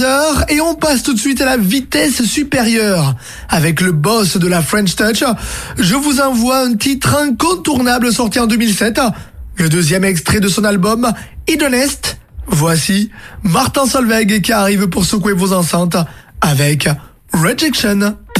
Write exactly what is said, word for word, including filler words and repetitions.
Et on passe tout de suite à la vitesse supérieure. Avec le boss de la French Touch, je vous envoie un titre incontournable sorti en deux mille sept, le deuxième extrait de son album Hedonist. Voici Martin Solveig qui arrive pour secouer vos enceintes avec Rejection.